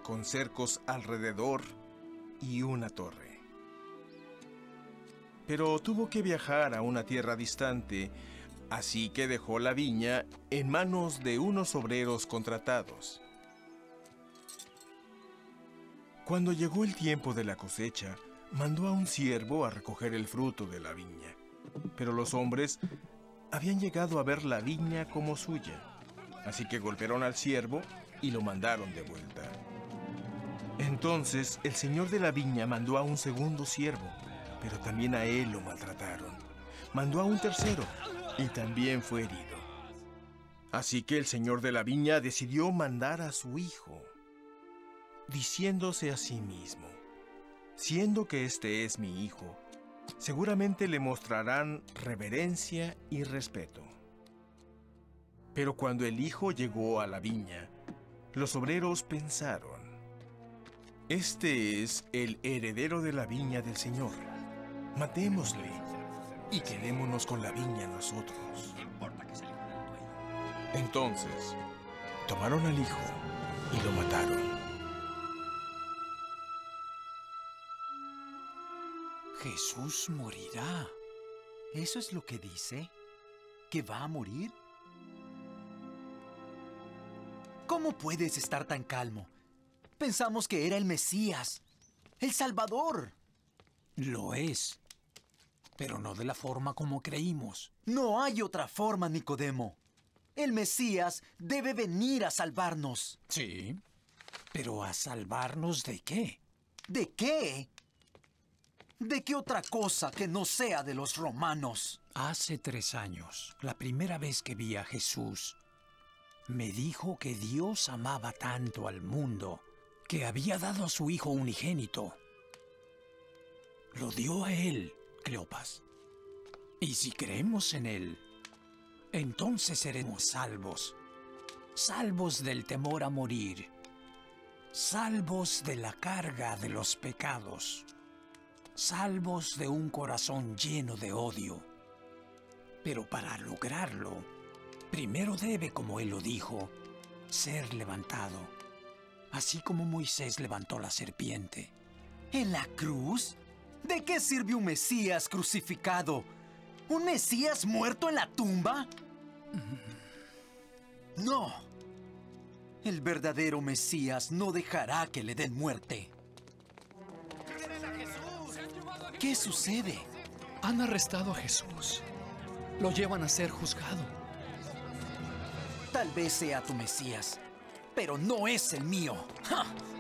con cercos alrededor y una torre. Pero tuvo que viajar a una tierra distante, así que dejó la viña en manos de unos obreros contratados. Cuando llegó el tiempo de la cosecha, mandó a un siervo a recoger el fruto de la viña. Pero los hombres habían llegado a ver la viña como suya, así que golpearon al siervo y lo mandaron de vuelta. Entonces el señor de la viña mandó a un segundo siervo, pero también a él lo maltrataron. Mandó a un tercero y también fue herido. Así que el señor de la viña decidió mandar a su hijo, diciéndose a sí mismo: siendo que este es mi hijo, seguramente le mostrarán reverencia y respeto. Pero cuando el hijo llegó a la viña, los obreros pensaron: este es el heredero de la viña del Señor. Matémosle y quedémonos con la viña nosotros. Entonces, tomaron al hijo y lo mataron. Jesús morirá. ¿Eso es lo que dice? ¿Que va a morir? ¿Cómo puedes estar tan calmo? Pensamos que era el Mesías, el Salvador. Lo es, pero no de la forma como creímos. No hay otra forma, Nicodemo. El Mesías debe venir a salvarnos. Sí, pero ¿a salvarnos de qué? ¿De qué? ¿De qué otra cosa que no sea de los romanos? Hace 3 años, la primera vez que vi a Jesús, me dijo que Dios amaba tanto al mundo que había dado a su Hijo unigénito. Lo dio a Él, Cleopas. Y si creemos en Él, entonces seremos salvos. Salvos del temor a morir. Salvos de la carga de los pecados. Salvos de un corazón lleno de odio. Pero para lograrlo, primero debe, como Él lo dijo, ser levantado. Así como Moisés levantó la serpiente. ¿En la cruz? ¿De qué sirve un Mesías crucificado? ¿Un Mesías muerto en la tumba? No. El verdadero Mesías no dejará que le den muerte. ¿Qué sucede? Han arrestado a Jesús. Lo llevan a ser juzgado. Tal vez sea tu Mesías, pero no es el mío. ¡Ja!